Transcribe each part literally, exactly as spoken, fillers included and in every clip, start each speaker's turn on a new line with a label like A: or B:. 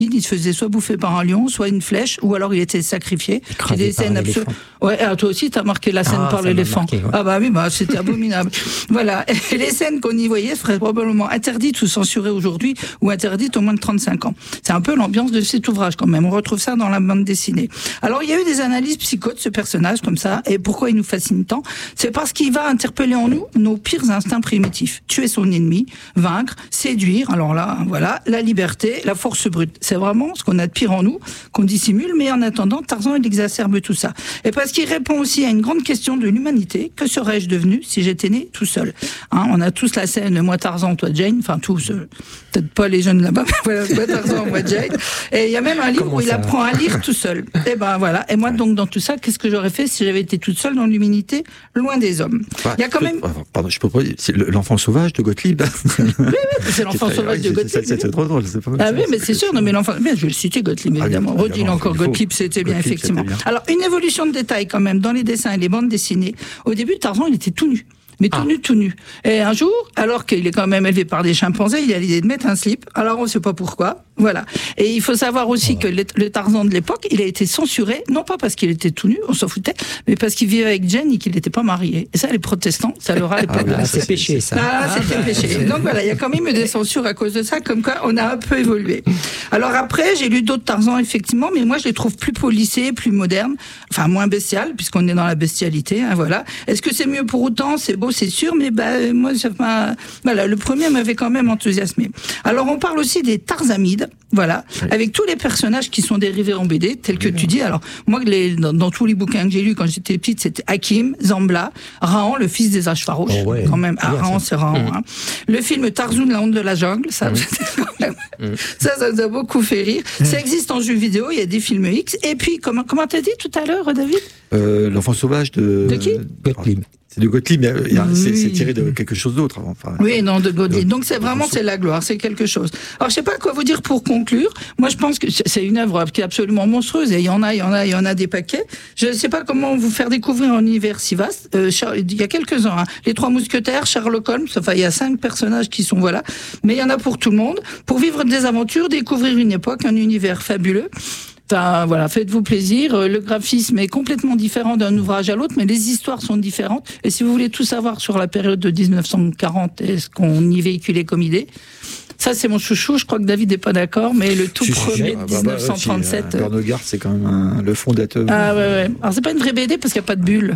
A: il se faisait soit bouffer par un lion, soit une flèche, ou alors il était sacrifié.
B: Écrasé
A: des scènes absolument. Ouais, alors toi aussi, t'as marqué la scène
B: ah,
A: par l'éléphant.
B: Marqué, ouais.
A: Ah bah oui, bah c'était abominable. Voilà. Et les scènes qu'on y voyait seraient probablement interdites ou censurées aujourd'hui, ou interdites au moins de trente-cinq ans. C'est un peu l'ambiance de cet ouvrage quand même. On retrouve ça dans la bande dessinée. Alors il y a eu des analyses psycho de ce personnage comme ça. Et pourquoi il nous fascine tant ? C'est parce qu'il va interpeller en nous nos pires instincts primitifs. Tuer son ennemi, vaincre, séduire. Alors là, voilà, la liberté, la force brute. C'est vraiment ce qu'on a de pire en nous, qu'on dissimule, mais en attendant, Tarzan, il exacerbe tout ça. Et parce qu'il répond aussi à une grande question de l'humanité. Que serais-je devenu si j'étais né tout seul ? Hein, on a tous la scène, moi Tarzan, toi Jane, enfin tous, euh, peut-être pas les jeunes là-bas, mais voilà, moi Tarzan, moi Jane. Et il y a même un livre Comment où ça il apprend à lire tout seul. Et ben voilà. Et moi donc dans tout ça, qu'est-ce que j'aurais fait si j'avais été toute seule dans l'humanité, loin des hommes ?
C: Bah,
A: il y a quand
C: je,
A: même.
C: Pardon, je peux pas. C'est l'enfant sauvage de Gottlieb.
A: Oui, oui, c'est l'enfant sauvage de Gottlieb.
C: C'est trop drôle. C'est pas mal.
A: Ah oui, mais c'est sûr. Non, mais l'enfant. Bien, je vais le citer Gottlieb évidemment.
C: Ah,
A: Redis encore Gottlieb, c'était bien
C: Gottlieb,
A: effectivement.
C: Bien.
A: Alors une évolution de détail quand même dans les dessins et les bandes dessinées. Au début, Tarzan, il était tout nu. Mais tout ah. nu, tout nu. Et un jour, alors qu'il est quand même élevé par des chimpanzés, il a l'idée de mettre un slip. Alors on ne sait pas pourquoi. Voilà. Et il faut savoir aussi oh. que le, le Tarzan de l'époque, il a été censuré, non pas parce qu'il était tout nu, on s'en foutait, mais parce qu'il vivait avec Jane et qu'il n'était pas marié. Et ça, les protestants, ça leur a les
B: ah, ah, c'est péché, ça.
A: Ah, c'était ah, péché. Bah, Donc voilà, il y a quand même eu des censures à cause de ça, comme quoi on a un peu évolué. Alors après, j'ai lu d'autres Tarzans, effectivement, mais moi je les trouve plus polissés, plus modernes, enfin moins bestiales, puisqu'on est dans la bestialité, hein, voilà. Est-ce que c'est mieux pour autant ? C'est beau, c'est sûr, mais bah, moi, ça m'a... Voilà, le premier m'avait quand même enthousiasmé. Alors on parle aussi des Tarzamides, voilà, oui. avec tous les personnages qui sont dérivés en B D, tels que oui. tu dis. Alors, moi, les, dans, dans tous les bouquins que j'ai lus quand j'étais petite, c'était Hakim, Zambla, Rahan, le fils des âges farouches. Oh ouais. Quand même, ah, Rahan, c'est Rahan. Mmh. Hein. Le film Tarzoun, la honte de la jungle, ça, mmh. quand même, mmh. ça, ça nous a beaucoup fait rire. Mmh. Ça existe en jeu vidéo, il y a des films X. Et puis, comment, comment t'as dit tout à l'heure, David ?
C: euh, L'enfant sauvage de...
A: De qui ?
C: Gottlieb. C'est de Gottlieb, mais oui. c'est, c'est tiré de quelque chose d'autre. Enfin,
A: oui, non, de Gottlieb. Donc c'est vraiment, c'est la gloire, c'est quelque chose. Alors je sais pas quoi vous dire pour conclure. Moi je pense que c'est une œuvre qui est absolument monstrueuse et il y en a, il y en a, il y en a des paquets. Je ne sais pas comment vous faire découvrir un univers si vaste. Euh, il y a quelques-uns, hein. Les Trois Mousquetaires, Sherlock Holmes, enfin il y a cinq personnages qui sont voilà. Mais il y en a pour tout le monde. Pour vivre des aventures, découvrir une époque, un univers fabuleux. Enfin, voilà, faites-vous plaisir. Le graphisme est complètement différent d'un ouvrage à l'autre, mais les histoires sont différentes. Et si vous voulez tout savoir sur la période de dix-neuf cent quarante et ce qu'on y véhiculait comme idée, ça c'est mon chouchou. Je crois que David n'est pas d'accord, mais le tout si, premier de dix-neuf cent trente-sept.
C: Ah bah, bah, Bernard Hogarth, c'est quand même un, le fondateur.
A: Ah ouais, ouais. Alors c'est pas une vraie B D parce qu'il n'y a pas de bulle.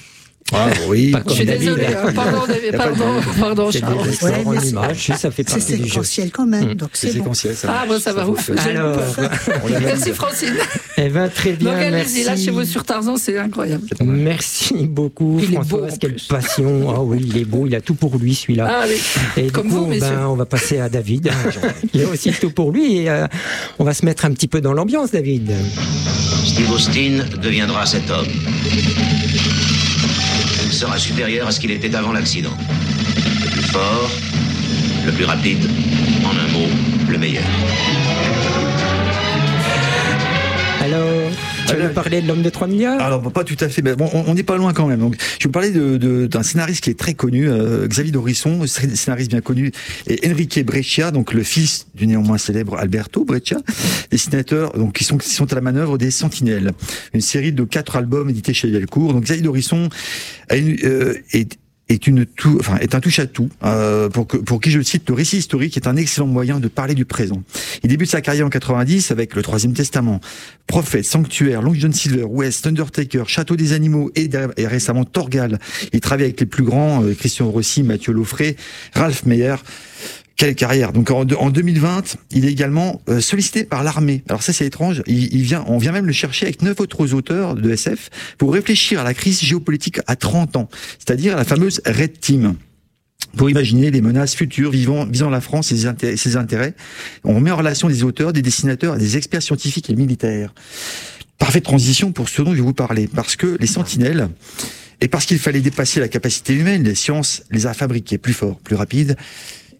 C: Ah oui,
A: je suis désolé, hein. pardon, David, pardon, pardon, Charles.
B: Ouais, mais image, ça fait partie
D: c'est séquentiel quand même, mmh. donc c'est,
C: c'est
D: bon.
C: séquentiel. Ça
A: ah bon, ça, ça va ouf.
B: Alors,
A: merci Francine.
B: Eh ben très bien,
A: donc, allez-y,
B: merci.
A: Lâchez-vous sur Tarzan, c'est incroyable.
B: Merci beaucoup,
A: il
B: François. Quelle passion. Ah oui, il est beau, il a tout pour lui celui-là.
A: Ah oui.
B: Et
A: comme
B: du coup,
A: vous, messieurs.
B: Ben, on va passer à David. Il a aussi tout pour lui et euh, on va se mettre un petit peu dans l'ambiance, David.
E: Steve Austin deviendra cet homme. Il sera supérieur à ce qu'il était avant l'accident. Le plus fort, le plus rapide, en un mot, le meilleur.
B: Alors, tu veux nous parler de l'homme de trois milliards ?
C: Alors, pas tout à fait, mais bon, on n'est pas loin quand même. Donc, je vais vous parler de, de, d'un scénariste qui est très connu, euh, Xavier Dorisson, scénariste bien connu, et Enrique Breccia, donc le fils du néanmoins célèbre Alberto Breccia, dessinateur donc, qui, sont, qui sont à la manœuvre des Sentinelles. Une série de quatre albums édités chez Delcourt. Donc, Xavier Dorisson a une, euh, est est une tout, enfin est un touche à tout euh, pour que, pour qui je le cite, le récit historique est un excellent moyen de parler du présent. Il débute sa carrière en quatre-vingt-dix avec le Troisième Testament, Prophète, Sanctuaire, Long John Silver, West, Undertaker, Château des animaux et, et récemment Torgal. Il travaille avec les plus grands, euh, Christian Rossi, Mathieu Laufré, Ralph Meyer. Quelle carrière! Donc en, en deux mille vingt, il est également euh, sollicité par l'armée. Alors ça c'est étrange. Il, il vient, on vient même le chercher avec neuf autres auteurs de S F pour réfléchir à la crise géopolitique à trente ans, c'est-à-dire la fameuse Red Team. Pour imaginer les menaces futures visant, visant la France et ses intérêts, ses intérêts. On met en relation des auteurs, des dessinateurs, des experts scientifiques et militaires. Parfaite transition pour ce dont je vais vous parler, parce que les Sentinelles, et parce qu'il fallait dépasser la capacité humaine, les sciences les a fabriqués plus forts, plus rapides.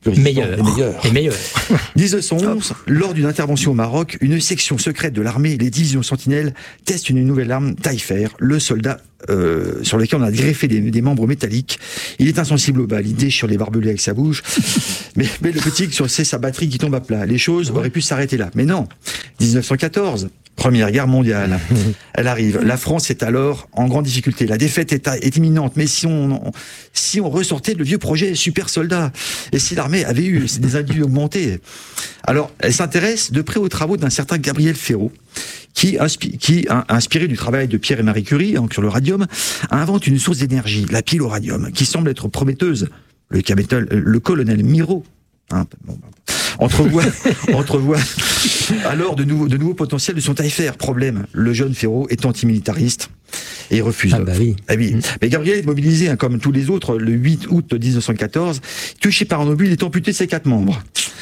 B: Meilleur.
C: Et meilleur.
B: Et meilleur.
C: dix-neuf cent onze, lors d'une intervention au Maroc, une section secrète de l'armée, les divisions Sentinelles, teste une nouvelle arme Taillefer, le soldat euh, sur lequel on a greffé des, des membres métalliques. Il est insensible aux balles, il déchire les barbelés avec sa bouche, mais, mais le petit, c'est sa batterie qui tombe à plat. Les choses auraient pu s'arrêter là. Mais non. dix-neuf cent quatorze, Première Guerre mondiale. Elle arrive. La France est alors en grande difficulté. La défaite est, est imminente. Mais si on, si on ressortait le vieux projet super soldat, et si l'armée avait eu des indus augmentés, alors elle s'intéresse de près aux travaux d'un certain Gabriel Ferraud, qui, inspi- qui inspiré du travail de Pierre et Marie Curie hein, sur le radium, invente une source d'énergie, la pile au radium, qui semble être prometteuse. Le, capitaine, le colonel Miraut Hein, bon, entrevoit, entrevoit alors de nouveaux, de nouveaux potentiels de son Taillefer. Problème, le jeune Ferraud est antimilitariste et il refuse.
B: Ah bah oui.
C: Ah oui. Mmh. Mais Gabriel est mobilisé, hein, comme tous les autres, le huit août dix-neuf cent quatorze. Touché par un obus, il est amputé de ses quatre membres.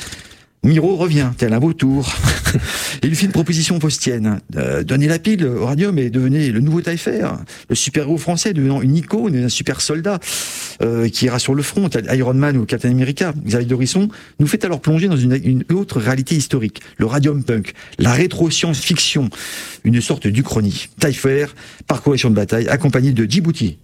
C: Miraut revient, tel un beau tour. Il fit une proposition faustienne. Euh, donnez la pile au radium et devenez le nouveau Taillefer. Le super-héros français devenant une icône, un super soldat euh, qui ira sur le front, Iron Man ou Captain America. Xavier Dorisson nous fait alors plonger dans une, une autre réalité historique. Le radium punk, la rétro-science-fiction, une sorte d'Uchronie. Taillefer, parcours et champ de bataille, accompagné de Djibouti.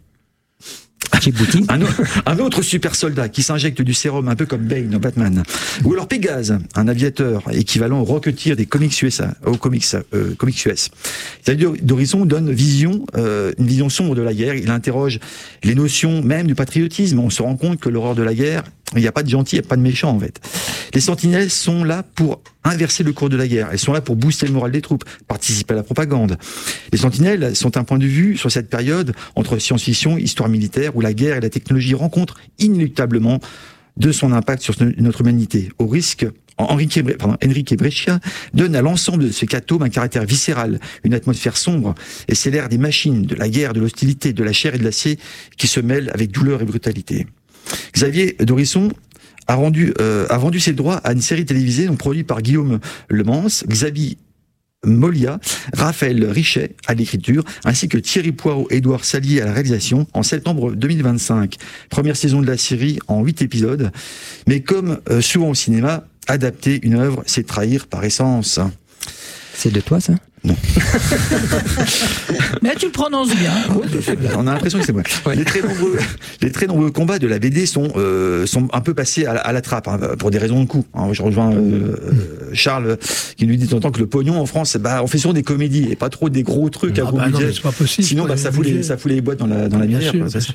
B: Djibouti.
C: Un, un autre super soldat qui s'injecte du sérum un peu comme Bane dans Batman. Ou alors Pégase, un aviateur équivalent au Rocketeer des comics U S A, aux comics, euh, comics U S. Xavier Dorisson donne vision, euh, une vision sombre de la guerre. Il interroge les notions même du patriotisme. On se rend compte que l'horreur de la guerre, il n'y a pas de gentils, il n'y a pas de méchants en fait. Les sentinelles sont là pour inverser le cours de la guerre. Elles sont là pour booster le moral des troupes, participer à la propagande. Les sentinelles sont un point de vue sur cette période entre science-fiction, histoire militaire, où la guerre et la technologie rencontrent inéluctablement de son impact sur notre humanité. Au risque, Enrique, pardon, Enrique Brescia donne à l'ensemble de ces catomes un caractère viscéral, une atmosphère sombre, et c'est l'ère des machines, de la guerre, de l'hostilité, de la chair et de l'acier qui se mêlent avec douleur et brutalité. Xavier Dorisson a, rendu, euh, a vendu ses droits à une série télévisée donc produite par Guillaume Lemans, Xavier Molia, Raphaël Richet à l'écriture, ainsi que Thierry Poirot et Édouard Salier à la réalisation en septembre deux mille vingt-cinq. Première saison de la série en huit épisodes. Mais comme euh, souvent au cinéma, adapter une œuvre, c'est trahir par essence.
B: C'est de toi, ça ?
C: Non.
A: Mais tu le prononces bien.
C: On a l'impression que c'est moi. Ouais. Les très nombreux, les très nombreux combats de la B D sont euh, sont un peu passés à la, à la trappe hein, pour des raisons de coût. Hein, je rejoins euh, Charles qui nous dit de temps en temps que le pognon en France, bah on fait souvent des comédies et pas trop des gros trucs
D: ah
C: à gros
D: bah
C: budget.
D: Non, c'est pas possible.
C: Sinon, bah, ça fout les ça fout les boîtes dans la dans la misère. Quoi, ça,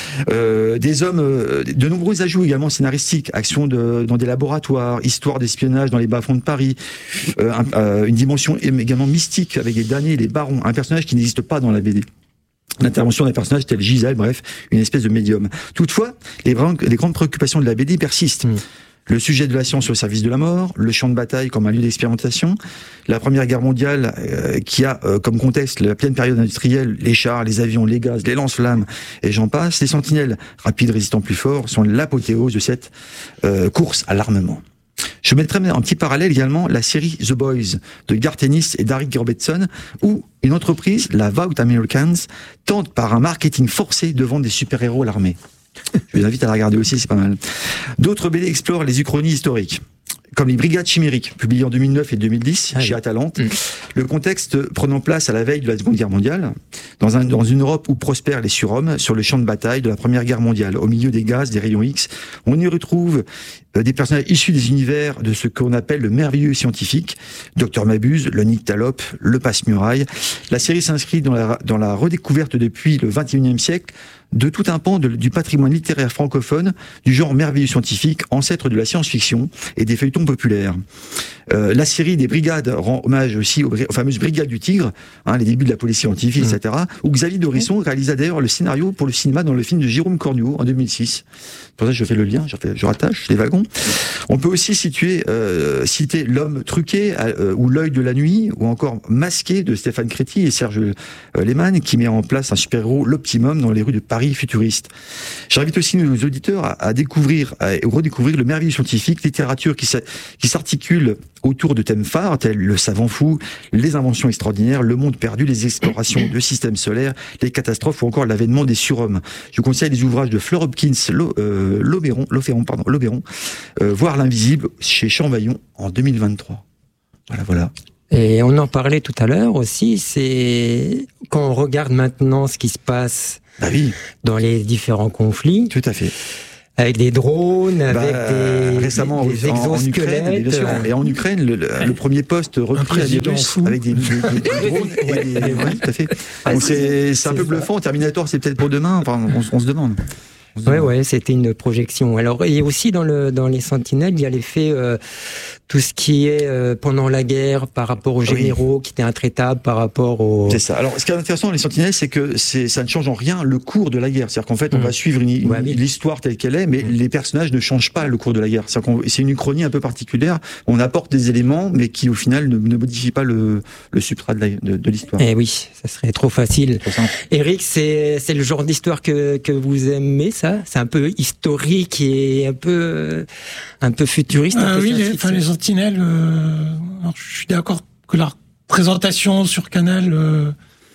C: euh, des hommes, euh, de nombreux ajouts également scénaristiques, actions de, dans des laboratoires, histoire d'espionnage dans les bas-fonds de Paris, euh, un, euh, une dimension également mystique avec les damnés et les barons, un personnage qui n'existe pas dans la B D. L'intervention d'un personnage tel Gisèle, bref, une espèce de médium. Toutefois, les, les grandes préoccupations de la B D persistent. Mmh. Le sujet de la science au service de la mort, le champ de bataille comme un lieu d'expérimentation, la Première Guerre mondiale euh, qui a euh, comme contexte la pleine période industrielle, les chars, les avions, les gaz, les lance-flammes et j'en passe, les sentinelles rapides, résistants, plus forts sont l'apothéose de cette euh, course à l'armement. Je mettrai en petit parallèle également la série The Boys de Garth Ennis et Derek Robertson, où une entreprise, la Vought Americans, tente par un marketing forcé de vendre des super-héros à l'armée. Je vous invite à la regarder aussi, c'est pas mal. D'autres B D explorent les uchronies historiques, comme les Brigades chimériques, publiées en deux mille neuf et deux mille dix ah, chez Atalante. Mmh. Le contexte prenant place à la veille de la Seconde Guerre mondiale, dans, un, dans une Europe où prospèrent les surhommes sur le champ de bataille de la Première Guerre mondiale, au milieu des gaz, des rayons X, on y retrouve euh, des personnages issus des univers de ce qu'on appelle le merveilleux scientifique, Docteur Mabuse, le Nyctalope, le Passe-Muraille. La série s'inscrit dans la, dans la redécouverte depuis le vingt et unième siècle de tout un pan de, du patrimoine littéraire francophone, du genre merveilleux scientifique, ancêtre de la science-fiction et des feuilletons populaires. Euh, la série des Brigades rend hommage aussi aux, aux fameuses Brigades du Tigre, hein, les débuts de la police scientifique, mmh. et cetera, où Xavier Dorisson réalisa d'ailleurs le scénario pour le cinéma dans le film de Jérôme Cornuau en deux mille six. Pour ça, je fais le lien, je, fais, je rattache les wagons. On peut aussi situer, euh, citer L'homme truqué euh, ou L'œil de la nuit, ou encore Masqué de Stéphane Créti et Serge euh, Lehmann, qui met en place un super-héros, l'Optimum, dans les rues de Paris Paris futuriste. J'invite aussi nos auditeurs à, à découvrir, à redécouvrir le merveilleux scientifique, littérature qui, s'a, qui s'articule autour de thèmes phares tels le savant fou, les inventions extraordinaires, le monde perdu, les explorations de systèmes solaires, les catastrophes ou encore l'avènement des surhommes. Je vous conseille les ouvrages de Fleur Hopkins, Lo, euh, Lauberon, Lauferon, pardon, Lauberon, euh, Voir l'invisible chez Champvaillon en deux mille vingt-trois. Voilà, voilà.
B: Et on en parlait tout à l'heure aussi, c'est quand on regarde maintenant ce qui se passe
C: bah oui.
B: dans les différents conflits.
C: Tout à fait.
B: Avec des drones,
C: bah,
B: avec des,
C: récemment,
B: des, des exosquelettes.
C: En Ukraine, bien sûr. Et en Ukraine, le, le, le premier poste repris à des Russes avec des, des, des, des drones et des, des, oui, tout à fait. Donc c'est, c'est un peu bluffant. Terminator, c'est peut-être pour demain. Enfin, on, on se demande.
B: Ouais, ouais, c'était une projection. Alors, et aussi dans le dans les Sentinelles, il y a l'effet euh, tout ce qui est euh, pendant la guerre par rapport aux généraux oui. qui étaient intraitables par rapport aux.
C: C'est ça. Alors, ce qui est intéressant dans les Sentinelles, c'est que c'est ça ne change en rien le cours de la guerre. C'est-à-dire qu'en fait, on mmh. va suivre une, une, ouais, oui. l'histoire telle qu'elle est, mais mmh. les personnages ne changent pas le cours de la guerre. C'est-à-dire qu'on, c'est une uchronie un peu particulière. On apporte des éléments, mais qui au final ne, ne modifient pas le le substrat de, la, de, de l'histoire.
B: Eh oui, ça serait trop facile. Éric, c'est c'est le genre d'histoire que que vous aimez, ça? C'est un peu historique et un peu un peu futuriste.
D: Euh, oui, les, enfin les Sentinelles. Euh, alors, je suis d'accord que la présentation sur Canal euh,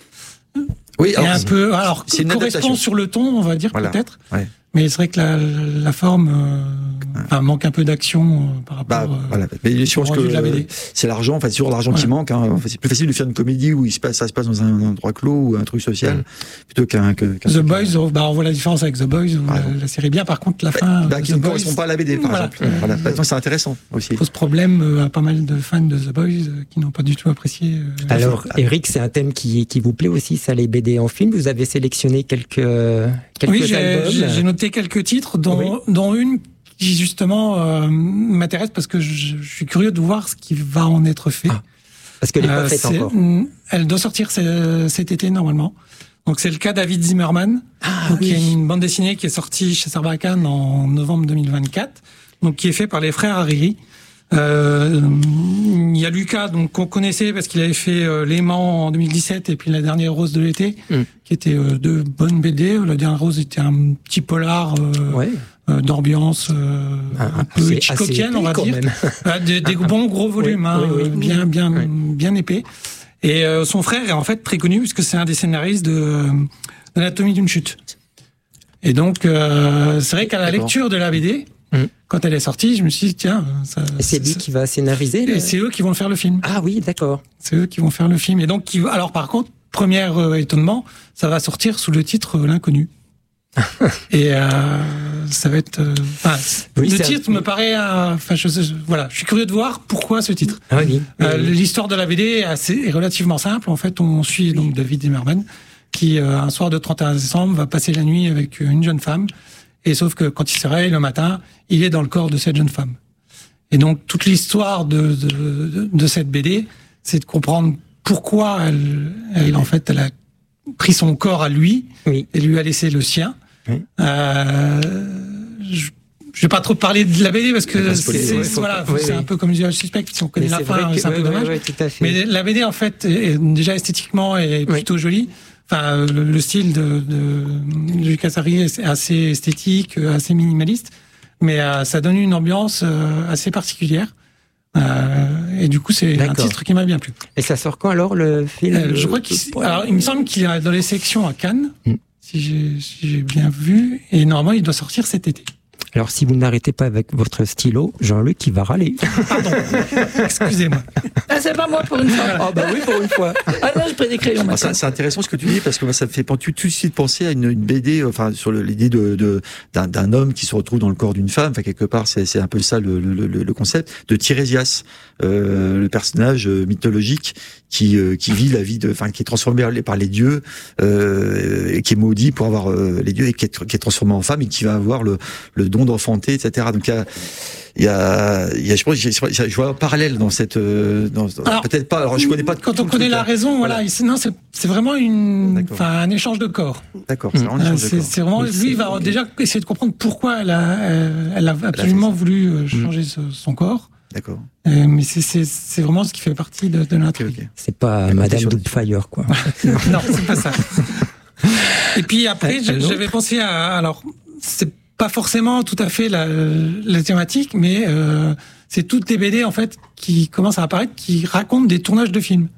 C: oui, alors,
D: est un peu, alors
C: c'est une
D: correspond
C: adaptation.
D: Sur le ton, on va dire voilà. peut-être.
C: Ouais.
D: Mais c'est vrai que la, la forme euh, enfin, manque un peu d'action euh, par rapport.
C: Bah, voilà. Mais je pense que
D: euh,
C: c'est l'argent. En fait, c'est toujours l'argent ouais. qui manque. Hein. Enfin, c'est plus facile de faire une comédie où il se passe, ça se passe dans un endroit clos ou un truc social, ouais. plutôt qu'un. Que, qu'un
D: The Boys, euh, bah, on voit la différence avec The Boys. Où ah, la, la série bien. Par contre, la
C: bah,
D: fin.
C: Bah, qui ne correspond pas à la B D, par voilà. exemple. Euh, voilà. Bah, c'est intéressant aussi.
D: Pose problème euh, à pas mal de fans de The Boys euh, qui n'ont pas du tout apprécié. Euh,
B: Alors, Éric, c'est un thème qui qui vous plaît aussi, ça, les B D en film. Vous avez sélectionné quelques quelques
D: oui, j'ai,
B: albums.
D: J'ai, j'ai noté quelques titres. Dont, oui. dont une qui justement euh, m'intéresse parce que je, je suis curieux de voir ce qui va en être fait. Ah,
B: parce qu'elle n'est pas faite euh, encore.
D: Elle doit sortir c- cet été normalement. Donc c'est le cas David Zimmerman, ah, donc, oui. qui est une bande dessinée qui est sortie chez Sarbacane en novembre deux mille vingt-quatre, donc qui est fait par les frères Hariri. Euh, il y a Lucas, donc qu'on connaissait parce qu'il avait fait euh, L'aimant en deux mille dix-sept et puis La dernière rose de l'été, mm. qui étaient euh, deux bonnes B D. La dernière rose était un petit polar euh, ouais. euh, d'ambiance euh, ah, un peu hitchcockienne, on va dire. euh, des, des bons gros volumes, oui, hein, oui, oui, bien oui. bien oui. bien épais. Et euh, son frère est en fait très connu puisque c'est un des scénaristes de euh, d'Anatomie d'une chute. Et donc euh, c'est vrai qu'à la D'accord. lecture de la B D. Mmh. Quand elle est sortie, je me suis dit, tiens... Ça,
B: et c'est lui
D: ça,
B: qui va scénariser
D: Et le... c'est eux qui vont faire le film.
B: Ah oui, d'accord.
D: C'est eux qui vont faire le film. Et donc, qui... alors par contre, premier euh, étonnement, ça va sortir sous le titre euh, L'Inconnu. Et euh, ça va être... Euh... Enfin, oui, le titre un... me paraît... Enfin, je, je, voilà, je suis curieux de voir pourquoi ce titre.
B: Ah oui.
D: Euh, oui. L'histoire de la B D est, assez, est relativement simple. En fait, on suit donc David Zimmerman, qui, euh, un soir de trente et un décembre, va passer la nuit avec une jeune femme. Et sauf que quand il se réveille le matin, il est dans le corps de cette jeune femme. Et donc toute l'histoire de de, de cette B D, c'est de comprendre pourquoi elle, elle en fait, elle a pris son corps à lui oui. et lui a laissé le sien. Oui. Euh, je, je vais pas trop parler de la B D parce que c'est, c'est, c'est, voilà, oui, c'est oui. un peu comme je suspect. Si on connaît mais la fin, que, c'est un peu oui, dommage. Oui, oui, mais la B D en fait, est, déjà esthétiquement est plutôt oui. jolie. Enfin, le, le style de, de, de Lucas Hariri est assez esthétique, assez minimaliste, mais euh, ça donne une ambiance euh, assez particulière. Euh, et du coup, c'est D'accord. un titre qui m'a bien plu.
B: Et ça sort quand alors le film
D: euh, Je crois qu'il. Alors, il me semble qu'il est dans les sélections à Cannes, mm. si, j'ai, si j'ai bien vu, et normalement, il doit sortir cet été.
B: Alors, si vous n'arrêtez pas avec votre stylo, Jean-Luc, il va râler.
D: Pardon. Excusez-moi.
A: Ah, c'est pas moi pour une fois.
B: Ah, bah oui, pour une fois.
A: Ah non, j'ai pris des crayons.
C: Ah, ça, c'est intéressant ce que tu dis, parce que ça me fait tout, tout de suite penser à une, une B D, enfin, sur le, l'idée de, de, d'un, d'un homme qui se retrouve dans le corps d'une femme. Enfin, quelque part, c'est, c'est un peu ça le, le, le, le concept de Tirésias, euh, le personnage mythologique qui, euh, qui vit la vie de, enfin, qui est transformé par les dieux, euh, et qui est maudit pour avoir euh, les dieux et qui est, qui est transformé en femme et qui va avoir le, le don d'enfanter, et cetera. Donc il y a, il y a, il y a, je pense, je vois un parallèle dans cette, dans, alors, peut-être pas. Alors je connais pas.
D: Quand on connaît la raison, voilà, voilà. non, c'est, c'est vraiment une, enfin, un échange de corps.
C: D'accord. C'est vraiment, un échange
D: c'est,
C: de corps.
D: c'est vraiment, lui, il va okay. déjà essayer de comprendre pourquoi elle a, elle a absolument elle a voulu changer mmh. son corps.
C: D'accord.
D: Euh, mais c'est, c'est, c'est vraiment ce qui fait partie de, de notre.
B: Okay, okay. C'est pas Madame Doubtfire, quoi.
D: non, c'est pas ça. Et puis après, j'avais pensé à, alors, c'est pas forcément tout à fait la, la thématique, mais euh, c'est toutes les B D en fait qui commencent à apparaître, qui racontent des tournages de films.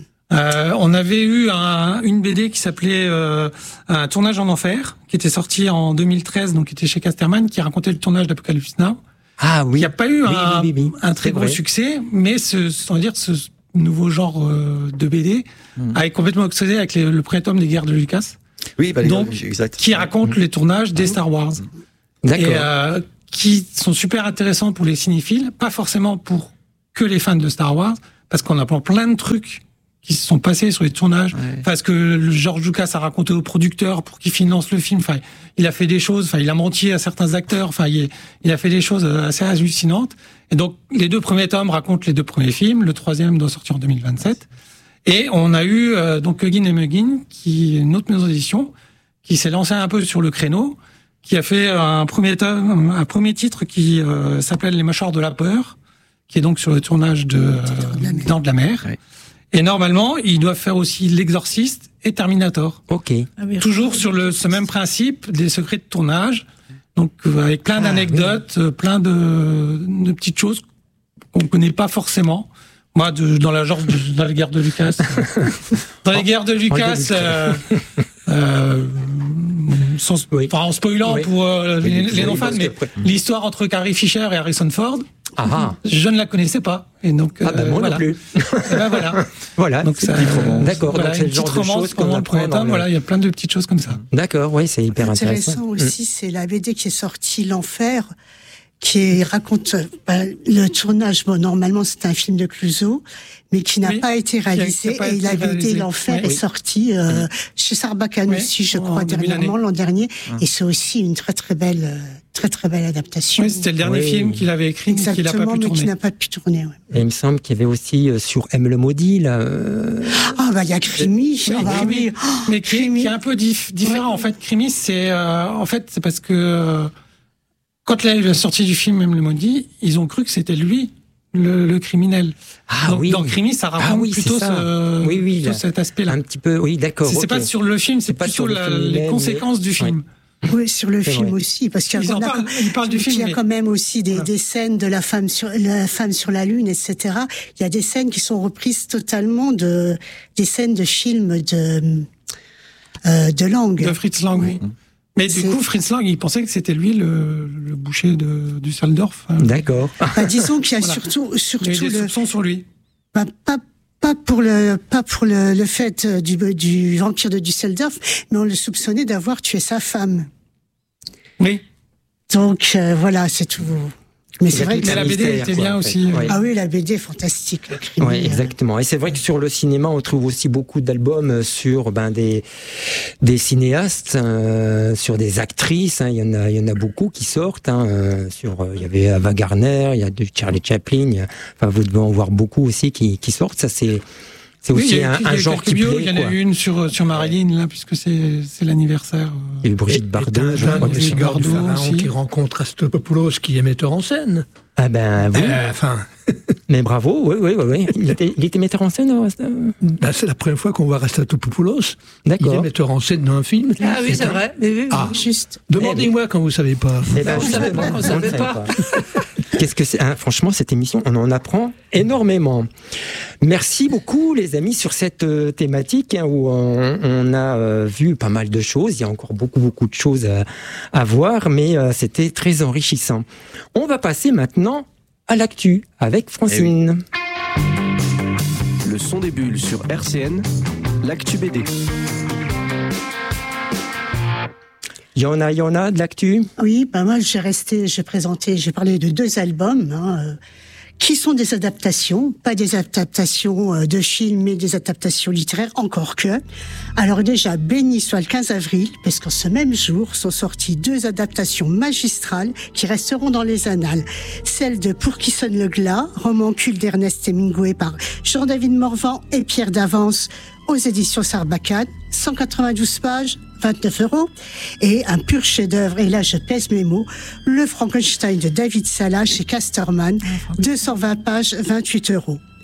D: Euh, on avait eu un, une B D qui s'appelait euh, Un tournage en enfer, qui était sorti en deux mille treize, donc qui était chez Casterman, qui racontait le tournage d'Apocalypse Now.
B: Ah oui.
D: Il n'y a pas eu
B: oui,
D: un,
B: oui, oui, oui.
D: un très
B: C'est
D: gros
B: vrai.
D: succès, mais ce, on va dire ce nouveau genre euh, de B D mmh. a complètement explosé avec les, le premier tome des Guerres de Lucas.
C: Oui, bah,
D: donc
C: les, exact.
D: qui raconte mmh. les tournages des Star Wars.
B: D'accord.
D: Et euh, qui sont super intéressants pour les cinéphiles, pas forcément pour que les fans de Star Wars, parce qu'on apprend plein de trucs qui se sont passés sur les tournages, ouais. parce que le George Lucas a raconté aux producteurs pour qu'ils financent le film. Enfin, il a fait des choses. Enfin, il a menti à certains acteurs. Enfin, il, il a fait des choses assez hallucinantes. Et donc, les deux premiers tomes racontent les deux premiers films. Le troisième doit sortir en deux mille vingt-sept. Et on a eu euh, donc Huggin et Muggin, qui est une autre maison d'édition, qui s'est lancée un peu sur le créneau, qui a fait un premier tome, un premier titre qui euh, s'appelle Les Mâchoires de la peur, qui est donc sur le tournage de euh, Dents de la mer. Ouais. Et normalement, ils doivent faire aussi L'Exorciste et Terminator.
B: Ok.
A: Ah oui,
D: toujours sur le ce même principe des secrets de tournage. Donc avec plein d'anecdotes, ah, oui. plein de, de petites choses qu'on connaît pas forcément. Moi, de, dans la genre de, dans les guerres de Lucas, dans les guerres de Lucas, euh, euh, sans, oui. enfin, en spoilant oui. pour euh, oui, les, les non-fans, mais que... l'histoire entre Carrie Fisher et Harrison Ford,
B: ah.
D: je ne la connaissais pas. Et donc,
B: ah ben euh, moi
D: voilà.
B: non plus.
D: Et ben voilà.
B: Voilà.
D: Donc ça,
B: euh, d'accord.
D: Voilà,
B: donc c'est
D: une
B: le genre
D: petite
B: de
D: romance
B: choses qu'on
D: pendant le
B: apprend
D: premier tome.
B: le...
D: Voilà, il y a plein de petites choses comme ça.
B: D'accord, oui, c'est hyper intéressant.
F: Intéressant aussi, mmh. c'est la B D qui est sortie, L'Enfer, qui raconte bah, le tournage. Bon, normalement, c'est un film de Clouseau, mais qui n'a oui, pas été réalisé. Pas et la B D L'Enfer oui. est sortie euh, chez Sarbacane oui. aussi, je crois, dernièrement, l'an dernier. Hum. Et c'est aussi une très très belle, très très belle adaptation.
D: Oui, c'était le dernier oui. film qu'il avait écrit,
F: exactement,
D: qu'il n'a pas pu
F: mais
D: tourner.
F: qui n'a pas pu tourner. Ouais.
B: Et il me semble qu'il y avait aussi euh, sur M le maudit là. Euh...
F: Ah bah il y a Crimi,
D: oui,
F: ah,
D: Crimi.
F: oui.
D: Oh, mais Crimi qui est un peu dif- différent ouais. en fait. Crimi, c'est euh, en fait c'est parce que euh, quand la sortie du film M le maudit, ils ont cru que c'était lui. Le, le criminel.
B: Ah
D: donc,
B: oui.
D: Dans Crimi, ça raconte
B: ah oui,
D: plutôt,
B: ça.
D: Ce,
B: oui, oui,
D: plutôt
B: là,
D: cet aspect-là.
B: Un petit peu, oui, d'accord.
D: C'est,
B: okay.
D: c'est pas sur le film, c'est, c'est plutôt la, le les conséquences mais... du film.
F: Ouais. Oui, sur le c'est film vrai. Aussi, parce qu'il y a,
D: parlent, il parle du film,
F: il y a
D: mais...
F: quand même aussi des, voilà. des scènes de la femme sur la femme sur la lune, et cetera. Il y a des scènes qui sont reprises totalement de des scènes de films de euh, de Lang.
D: De Fritz Lang, oui. oui. Mais du c'est... coup, Fritz Lang, il pensait que c'était lui le, le boucher de Düsseldorf.
B: D'accord.
F: Bah, disons qu'il y a voilà. surtout, surtout
D: il y a des
F: le...
D: soupçons sur lui.
F: Bah, pas, pas pour le, pas pour le, le fait du, du vampire de Düsseldorf, mais on le soupçonnait d'avoir tué sa femme.
D: Oui.
F: Donc, euh, voilà, c'est tout. Mais c'est vrai que
D: mais la B D était bien aussi.
F: Ouais. Ah oui, la B D est fantastique.
B: Oui, exactement. Et c'est vrai que sur le cinéma, on trouve aussi beaucoup d'albums sur ben des des cinéastes, euh, sur des actrices. Hein. Il y en a, il y en a beaucoup qui sortent. Hein. Sur, il y avait Ava Gardner, il y a du Charlie Chaplin. Il y a, enfin, vous devez en voir beaucoup aussi qui qui sortent. Ça c'est c'est
D: oui,
B: aussi
D: il y a,
B: un,
D: il y a
B: un genre qui
D: bio,
B: plaît.
D: Il y en a eu une sur sur Marilyn là, puisque c'est c'est l'anniversaire.
B: Il y a eu Brigitte Bardot,
G: je crois, Brigitte Bardot aussi, qui rencontre Rastopoulos, qui est metteur en scène.
B: Ah ben oui.
G: Euh, enfin.
B: Mais bravo, oui, oui, oui, oui. Il était, il était metteur en scène.
G: Ben, c'est la première fois qu'on voit Rastopoulos.
B: D'accord.
G: Il est metteur en scène dans un film.
A: Ah oui, c'est vrai. Mais, mais,
G: ah,
F: juste.
G: Demandez-moi quand vous savez pas.
B: Eh ben,
A: on ne savait pas, on ne savait pas.
B: Qu'est-ce que c'est hein, franchement, cette émission, on en apprend énormément. Merci beaucoup, les amis, sur cette euh, thématique hein, où on, on a euh, vu pas mal de choses. Il y a encore beaucoup, beaucoup de choses à, à voir, mais euh, c'était très enrichissant. On va passer maintenant à l'actu avec Francine.
H: Eh oui. Le son des bulles sur R C N, l'actu B D.
B: Il y en a, il y en a de l'actu.
F: Oui, bah moi j'ai resté, j'ai présenté, j'ai parlé de deux albums hein, euh, qui sont des adaptations, pas des adaptations euh, de films, mais des adaptations littéraires, encore que. Alors déjà, béni soit le quinze avril, parce qu'en ce même jour sont sorties deux adaptations magistrales qui resteront dans les annales. Celle de Pour qui sonne le glas, roman culte d'Ernest Hemingway par Jean-David Morvan et Pierre Davance aux éditions Sarbacane, cent quatre-vingt-douze pages, vingt-neuf euros, et un pur chef-d'œuvre, et là je pèse mes mots, le Frankenstein de David Sala chez Casterman, deux cent vingt pages, vingt-huit euros.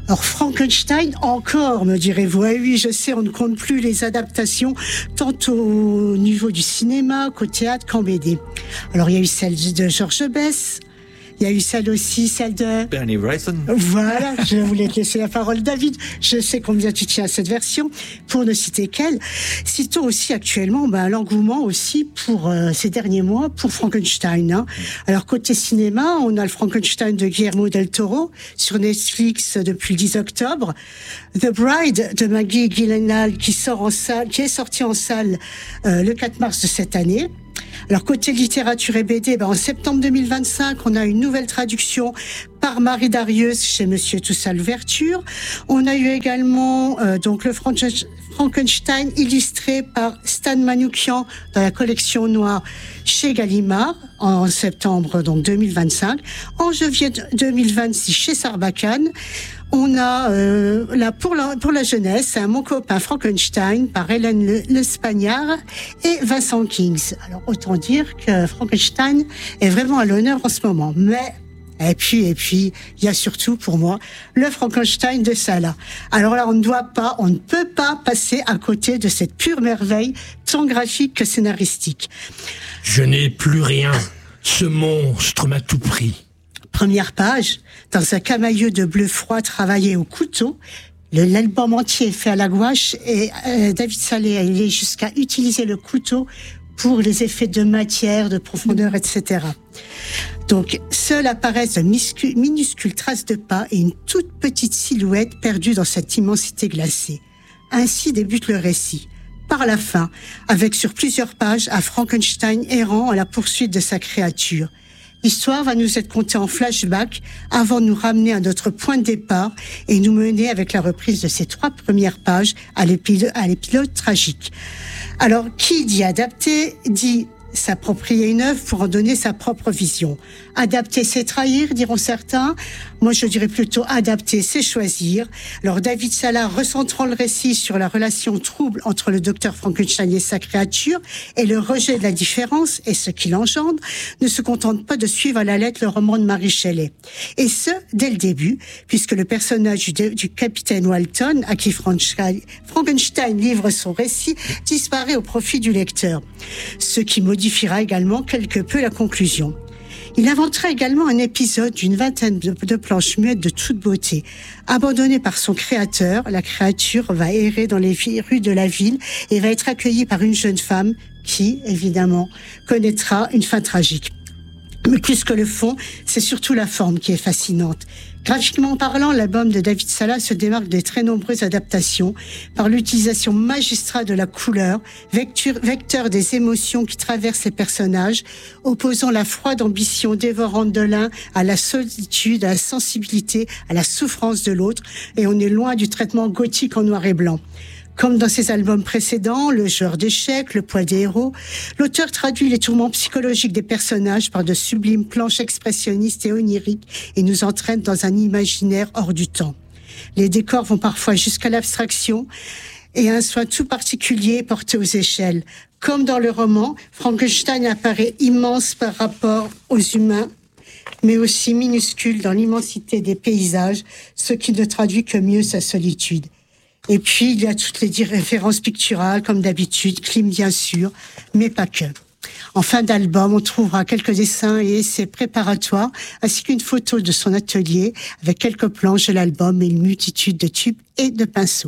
F: Alors Frankenstein encore, me direz-vous. Eh oui, je sais, on ne compte plus les adaptations, tant au niveau du cinéma qu'au théâtre qu'en B D. Alors il y a eu celle de Georges Bess, il y a eu celle aussi, celle de...
C: Bernie Wrightson.
F: Voilà, je voulais te laisser la parole, David. Je sais combien tu tiens à cette version, pour ne citer qu'elle. Citons aussi actuellement ben, l'engouement aussi pour euh, ces derniers mois pour Frankenstein. Hein. Alors côté cinéma, on a le Frankenstein de Guillermo del Toro sur Netflix depuis le dix octobre. The Bride de Maggie Gyllenhaal qui sort en salle, qui est sorti en salle euh, le quatre mars de cette année. Alors côté littérature et B D, ben en septembre deux mille vingt-cinq, on a une nouvelle traduction par Marie Darius chez Monsieur Toussaint Louverture. On a eu également euh, donc le Frankenstein illustré par Stan Manoukian dans la collection noire chez Gallimard en septembre donc deux mille vingt-cinq. En janvier deux mille vingt-six chez Sarbacane. On a euh, là pour la pour la jeunesse un Mon copain Frankenstein par Hélène Le, Le Spagnard et Vincent Kings. Alors autant dire que Frankenstein est vraiment à l'honneur en ce moment. Mais et puis et puis il y a surtout pour moi le Frankenstein de Salah. Alors là on ne doit pas, on ne peut pas passer à côté de cette pure merveille tant graphique que scénaristique.
G: Je n'ai plus rien. Ce monstre m'a tout pris.
F: Première page, dans un camailleux de bleu froid travaillé au couteau, le, l'album entier est fait à la gouache et euh, David Salé a allé jusqu'à utiliser le couteau pour les effets de matière, de profondeur, et cetera. Donc, seules apparaissent de minuscules, minuscules traces de pas et une toute petite silhouette perdue dans cette immensité glacée. Ainsi débute le récit. Par la fin, avec sur plusieurs pages un Frankenstein errant à la poursuite de sa créature. L'histoire va nous être contée en flashback avant de nous ramener à notre point de départ et nous mener avec la reprise de ces trois premières pages à l'épilogue, à l'épilogue tragique. Alors, qui dit adapter, dit s'approprier une œuvre pour en donner sa propre vision. Adapter, c'est trahir, diront certains. Moi, je dirais plutôt adapter, c'est choisir. Alors, David Salah, recentrant le récit sur la relation trouble entre le docteur Frankenstein et sa créature et le rejet de la différence et ce qui l'engendre, ne se contente pas de suivre à la lettre le roman de Mary Shelley. Et ce, dès le début, puisque le personnage du, du capitaine Walton, à qui Frankenstein livre son récit, disparaît au profit du lecteur. Ce qui modifiera également quelque peu la conclusion. Il inventera également un épisode d'une vingtaine de, de planches muettes de toute beauté. Abandonnée par son créateur, la créature va errer dans les rues de la ville et va être accueillie par une jeune femme qui, évidemment, connaîtra une fin tragique. Mais plus que le fond, c'est surtout la forme qui est fascinante. Graphiquement parlant, l'album de David Salah se démarque des très nombreuses adaptations par l'utilisation magistrale de la couleur, vecteur, vecteur des émotions qui traversent les personnages, opposant la froide ambition dévorante de l'un à la solitude, à la sensibilité, à la souffrance de l'autre, et on est loin du traitement gothique en noir et blanc. Comme dans ses albums précédents, Le joueur d'échecs, Le poids des héros, l'auteur traduit les tourments psychologiques des personnages par de sublimes planches expressionnistes et oniriques et nous entraîne dans un imaginaire hors du temps. Les décors vont parfois jusqu'à l'abstraction et un soin tout particulier est porté aux échelles. Comme dans le roman, Frankenstein apparaît immense par rapport aux humains, mais aussi minuscule dans l'immensité des paysages, ce qui ne traduit que mieux sa solitude. Et puis, il y a toutes les références picturales, comme d'habitude, Klim bien sûr, mais pas que. En fin d'album, on trouvera quelques dessins et essais préparatoires, ainsi qu'une photo de son atelier, avec quelques planches de l'album et une multitude de tubes et de pinceaux.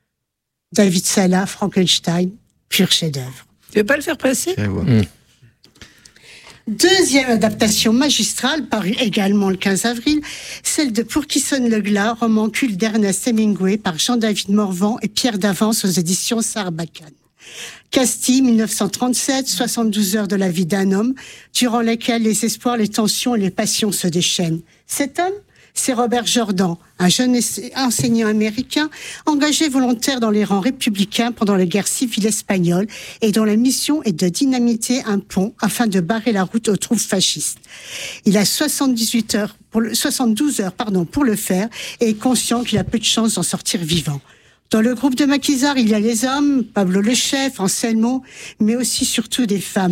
F: David Salah, Frankenstein, pur chef-d'œuvre.
A: Tu veux pas le faire passer?
B: Mmh.
F: Deuxième adaptation magistrale, parue également le quinze avril, celle de Pour qui sonne le glas, roman culte d'Ernest Hemingway par Jean-David Morvan et Pierre Davance aux éditions Sarbacane. Castille, dix-neuf cent trente-sept, soixante-douze heures de la vie d'un homme, durant lesquelles les espoirs, les tensions et les passions se déchaînent. Cet homme, c'est Robert Jordan, un jeune enseignant américain engagé volontaire dans les rangs républicains pendant la guerre civile espagnole et dont la mission est de dynamiter un pont afin de barrer la route aux troupes fascistes. Il a soixante-dix-huit heures pour le, soixante-douze heures pardon, pour le faire et est conscient qu'il a peu de chances d'en sortir vivant. Dans le groupe de maquisards, il y a les hommes, Pablo le chef, Anselmo, mais aussi surtout des femmes.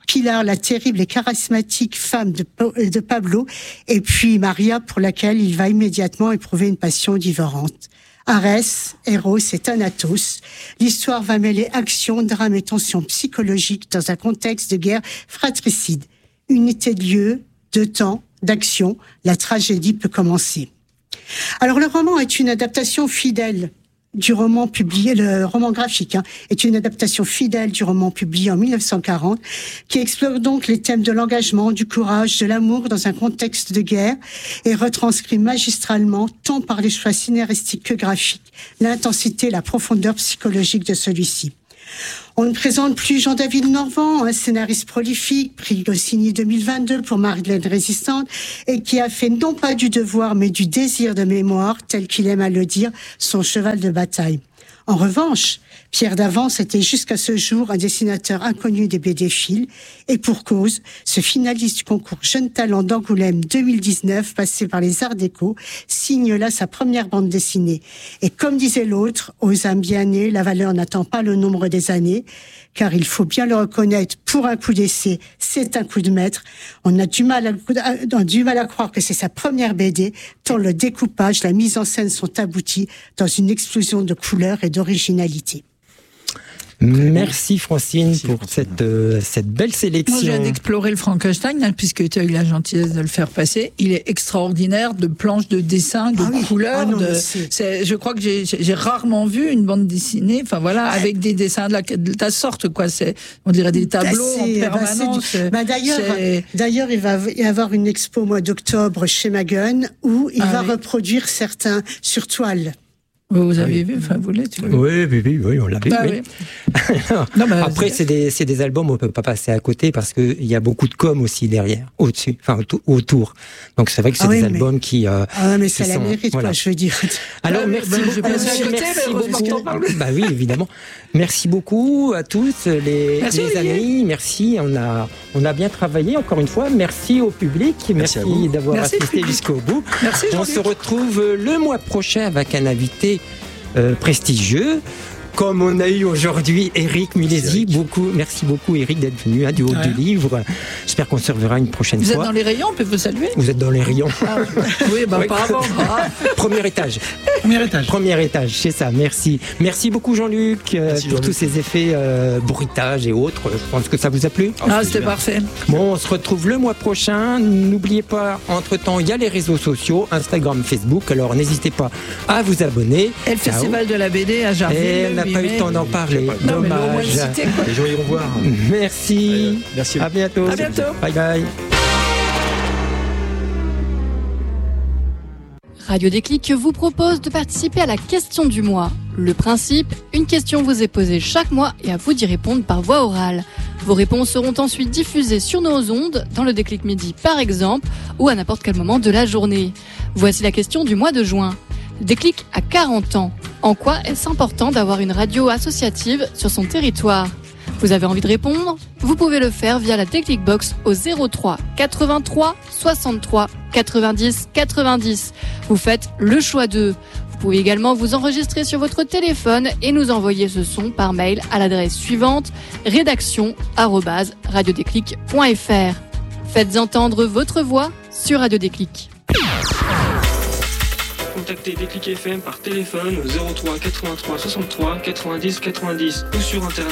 F: Pilar, la terrible et charismatique femme de, de Pablo, et puis Maria, pour laquelle il va immédiatement éprouver une passion dévorante. Arès, Eros et Thanatos. L'histoire va mêler action, drame et tension psychologique dans un contexte de guerre fratricide. Unité de lieu, de temps, d'action, la tragédie peut commencer. Alors le roman est une adaptation fidèle du roman publié, le roman graphique hein, est une adaptation fidèle du roman publié en mille neuf cent quarante, qui explore donc les thèmes de l'engagement, du courage, de l'amour dans un contexte de guerre et retranscrit magistralement, tant par les choix scénaristiques que graphiques, l'intensité et la profondeur psychologique de celui-ci. On ne présente plus Jean-David Morvan, un scénariste prolifique, prix Goscinny deux mille vingt-deux pour Madeleine Résistante, et qui a fait non pas du devoir, mais du désir de mémoire, tel qu'il aime à le dire, son cheval de bataille. En revanche, Pierre Davance était jusqu'à ce jour un dessinateur inconnu des B D Fil, et pour cause, ce finaliste du concours Jeune Talent d'Angoulême deux mille dix-neuf, passé par les Arts Déco, signe là sa première bande dessinée. Et comme disait l'autre, aux âmes bien nées, la valeur n'attend pas le nombre des années, car il faut bien le reconnaître, pour un coup d'essai, c'est un coup de maître. On a du mal à, on a du mal à croire que c'est sa première B D, tant le découpage, la mise en scène sont aboutis dans une explosion de couleurs et d'originalité.
B: Merci Francine Merci pour Francine. Cette, euh, cette belle sélection.
A: Moi, je viens d'explorer le Frankenstein, hein, puisque tu as eu la gentillesse de le faire passer. Il est extraordinaire, de planches, de dessins, de
F: ah oui.
A: couleurs.
F: Ah non,
A: de, c'est, je crois que j'ai, j'ai rarement vu une bande dessinée, enfin voilà, ouais. avec des dessins de, la, de ta sorte, quoi. C'est, on dirait des tableaux bah, en permanence.
F: Bah, bah, d'ailleurs, c'est... d'ailleurs, il va y avoir une expo au mois d'octobre chez Magun où il ah, va oui. reproduire certains sur toile.
A: Vous avez oui. vu, enfin vous l'êtes.
B: Oui, oui, oui, oui, on l'a vu. Bah, oui. Oui. non, bah, après, c'est des, c'est des albums, on peut pas passer à côté parce que il y a beaucoup de com aussi derrière, au-dessus, enfin autour. Donc c'est vrai que c'est ah des oui, albums
F: mais...
B: qui. Euh,
F: ah mais ça
B: qui
F: la
B: sont...
F: mérite,
B: voilà.
F: quoi, je veux dire.
B: Alors merci bah, beaucoup. Merci, côté, merci beaucoup. Bah oui, évidemment. Merci beaucoup à tous les, merci, les amis. Merci, on a, on a bien travaillé encore une fois. Merci au public, merci, merci d'avoir merci assisté jusqu'au bout.
A: Merci.
B: On se retrouve le mois prochain avec un invité euh, prestigieux. Comme on a eu aujourd'hui Éric Mulesi, beaucoup, merci beaucoup Éric d'être venu à du haut ouais. du livre. J'espère qu'on se reverra une prochaine
A: vous
B: fois.
A: Vous êtes dans les rayons, on peut vous saluer.
B: Vous êtes dans les rayons.
A: Ah, oui, bah oui. Pas avant. Ah.
B: Premier étage.
D: Premier étage.
B: Premier étage, c'est ça, merci. Merci beaucoup Jean-Luc euh, merci, pour Jean-Luc. tous ces effets euh, bruitage et autres. Je pense que ça vous a plu.
A: Ah, c'était bien. Parfait.
B: Bon, on se retrouve le mois prochain. N'oubliez pas, entre-temps, il y a les réseaux sociaux, Instagram, Facebook. Alors n'hésitez pas à vous abonner.
A: Et le Ciao. Festival de la B D à Jarville.
B: Et on n'a pas eu le temps d'en parler.
A: Non,
B: dommage.
C: Citer, les gens iront voir.
B: Merci.
C: Allez, merci.
B: À bientôt.
A: À bientôt.
B: Bye bye.
I: Radio Déclic vous propose de participer à la question du mois. Le principe, une question vous est posée chaque mois et à vous d'y répondre par voie orale. Vos réponses seront ensuite diffusées sur nos ondes, dans le Déclic Midi par exemple, ou à n'importe quel moment de la journée. Voici la question du mois de juin. Déclic a quarante ans. En quoi est-ce important d'avoir une radio associative sur son territoire ? Vous avez envie de répondre ? Vous pouvez le faire via la Déclic Box au zéro trois quatre-vingt-trois soixante-trois quatre-vingt-dix quatre-vingt-dix. Vous faites le choix d'eux. Vous pouvez également vous enregistrer sur votre téléphone et nous envoyer ce son par mail à l'adresse suivante rédaction arobase radiodéclic point f r. Faites entendre votre voix sur Radio Déclic.
J: Contactez Déclic F M par téléphone au zéro trois quatre-vingt-trois soixante-trois quatre-vingt-dix quatre-vingt-dix ou sur internet.